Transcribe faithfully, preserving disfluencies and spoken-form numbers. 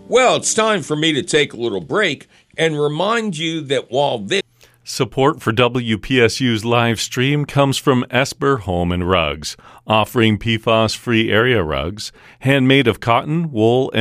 Well, it's time for me to take a little break and remind you that while this Support for W P S U's live stream comes from Esper Home and Rugs, offering P FAS-free area rugs, handmade of cotton, wool, and